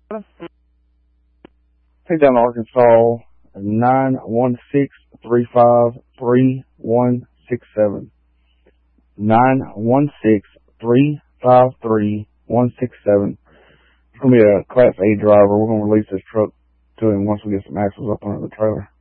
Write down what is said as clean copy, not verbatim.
Take down Arkansas 916-353-1167. 916-353-1167. It's going to be a Class A driver. We're going to release this truck to him once we get some axles up under the trailer.